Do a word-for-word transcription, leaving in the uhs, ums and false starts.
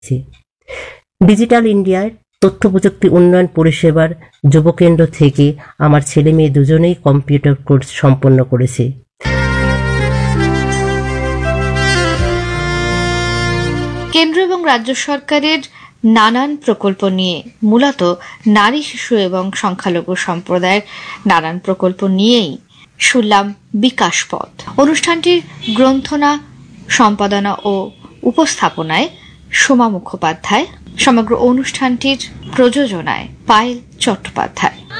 Digital ইন্ডিয়ার তথ্য প্রযুক্তি উন্নয়ন পরিষেবার যুবকেন্দ্র থেকে আমার ছেলে মেয়ে দুজনেই কম্পিউটার কোর্স সম্পন্ন করেছে। কেন্দ্র এবং রাজ্য সরকারের নানান প্রকল্প নিয়ে, মূলত নারী, শিশু এবং সংখ্যালঘু সম্প্রদায়ের নানান প্রকল্প নিয়েই শুনলাম বিকাশ পথ। অনুষ্ঠানটির গ্রন্থনা, সম্পাদনা ও উপস্থাপনায় সোমা মুখোপাধ্যায়, সমগ্র অনুষ্ঠানটির প্রযোজনায় পায়েল চট্টোপাধ্যায়।